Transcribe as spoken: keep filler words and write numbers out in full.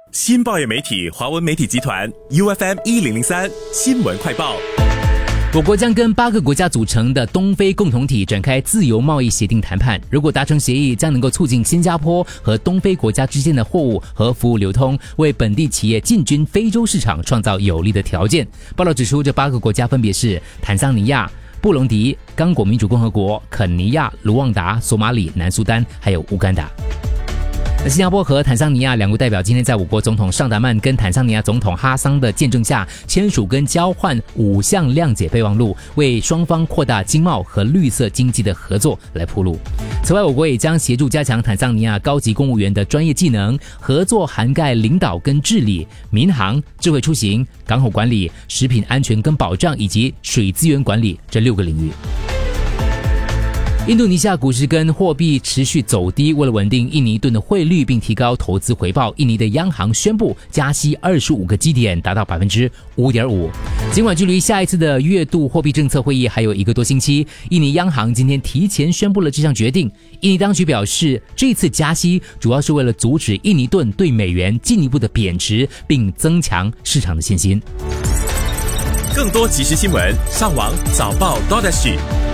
新报业媒体华文媒体集团 U F M 一零零三新闻快报。 我国将跟八个国家组成的东非共同体展开自由贸易协定谈判，如果达成协议，将能够促进新加坡和东非国家之间的货物和服务流通，为本地企业进军非洲市场创造有利的条件。报道指出，这八个国家分别是坦桑尼亚、布隆迪、刚果民主共和国、肯尼亚、卢旺达、索马里、南苏丹，还有乌干达。那新加坡和坦桑尼亚两国代表今天在我国总统尚达曼跟坦桑尼亚总统哈桑的见证下，签署跟交换五项谅解备忘录，为双方扩大经贸和绿色经济的合作来铺路。此外，我国也将协助加强坦桑尼亚高级公务员的专业技能，合作涵盖领导跟治理、民航、智慧出行、港口管理、食品安全跟保障以及水资源管理这六个领域。印度尼西亚股市跟货币持续走低，为了稳定印尼盾的汇率并提高投资回报，印尼的央行宣布加息二十五个基点，达到 百分之五点五。 尽管距离下一次的月度货币政策会议还有一个多星期，印尼央行今天提前宣布了这项决定。印尼当局表示，这次加息主要是为了阻止印尼盾对美元进一步的贬值，并增强市场的信心。 更多即时新闻，上网早报 .dot.sg